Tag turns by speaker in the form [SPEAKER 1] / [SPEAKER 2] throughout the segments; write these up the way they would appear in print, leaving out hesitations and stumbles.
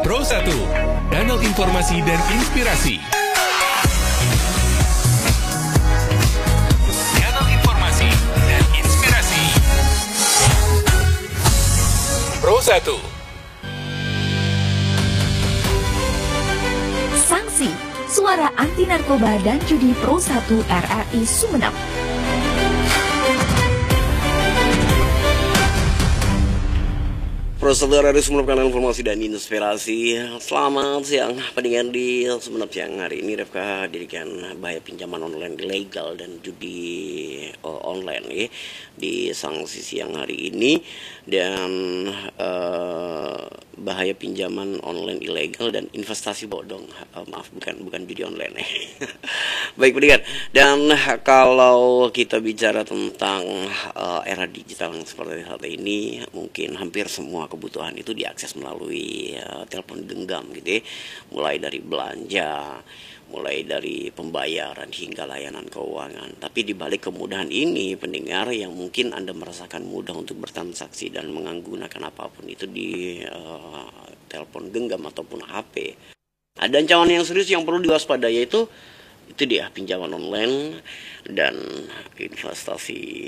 [SPEAKER 1] Pro 1, kanal informasi dan inspirasi. Kanal informasi dan inspirasi. Pro 1.
[SPEAKER 2] Sanksi, suara anti narkoba dan judi Pro 1 RRI Sumeneb.
[SPEAKER 3] Pro 1 RRI Sumeneb, kanal informasi dan inspirasi. Selamat siang pendengar di Sumeneb. Siang hari ini Refka dirikan bahaya pinjaman online ilegal dan judi online ya, di sanksi siang hari ini. Dan bahaya pinjaman online ilegal dan investasi bodong. Maaf, bukan judi online ya. Baik pendengar, dan kalau kita bicara tentang era digital yang seperti saat ini, mungkin hampir semua kebutuhan itu diakses melalui telepon genggam gitu ya. Mulai dari belanja, mulai dari pembayaran hingga layanan keuangan. Tapi di balik kemudahan ini pendengar, yang mungkin Anda merasakan mudah untuk bertransaksi dan menggunakan apapun itu di telepon genggam ataupun HP, ada ancaman yang serius yang perlu diwaspadai, yaitu dia pinjaman online dan investasi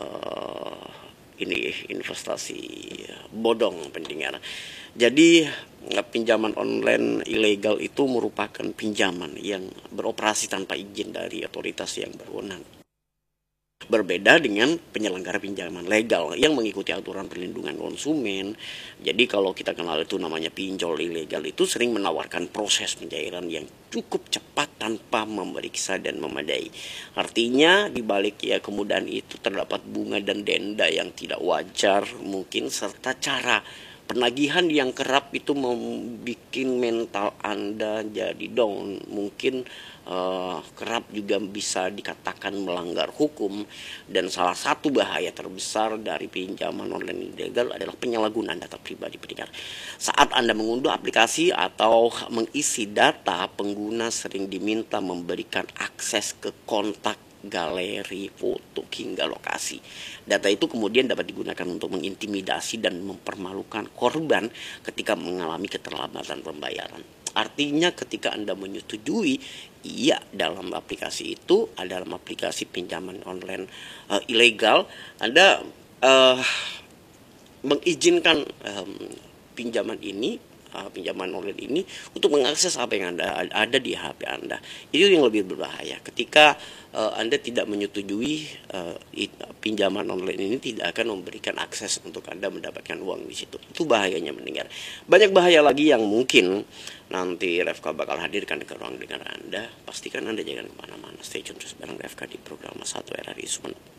[SPEAKER 3] investasi bodong pendengar. Jadi pinjaman online ilegal itu merupakan pinjaman yang beroperasi tanpa izin dari otoritas yang berwenang. Berbeda dengan penyelenggara pinjaman legal yang mengikuti aturan perlindungan konsumen. Jadi kalau kita kenal itu namanya pinjol ilegal, itu sering menawarkan proses pencairan yang cukup cepat tanpa memeriksa dan memadai. Artinya di balik kemudahan itu terdapat bunga dan denda yang tidak wajar mungkin, serta cara penagihan yang kerap itu membuat mental Anda jadi down. Mungkin kerap juga bisa dikatakan melanggar hukum. Dan salah satu bahaya terbesar dari pinjaman online ilegal adalah penyalahgunaan data pribadi pendengar. Saat Anda mengunduh aplikasi atau mengisi data, pengguna sering diminta memberikan akses ke kontak, galeri, foto, hingga lokasi. Data itu kemudian dapat digunakan untuk mengintimidasi dan mempermalukan korban ketika mengalami keterlambatan pembayaran. Artinya ketika Anda menyetujui dalam aplikasi itu, dalam aplikasi pinjaman online ilegal, Anda mengizinkan pinjaman online ini untuk mengakses apa yang ada di HP Anda. Itu yang lebih berbahaya. Ketika Anda tidak menyetujui, pinjaman online ini tidak akan memberikan akses untuk Anda mendapatkan uang di situ. Itu bahayanya mendengar. Banyak bahaya lagi yang mungkin nanti Refka bakal hadirkan ke ruang dengar Anda. Pastikan Anda jangan kemana-mana. Stay tune terus bareng Refka di program 1 RRI Sumeneb.